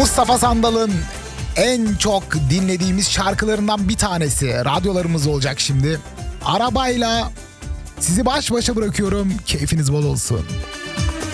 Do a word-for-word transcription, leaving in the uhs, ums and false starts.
Mustafa Sandal'ın en çok dinlediğimiz şarkılarından bir tanesi. Radyolarımız olacak şimdi. Arabayla sizi baş başa bırakıyorum. Keyfiniz bol olsun.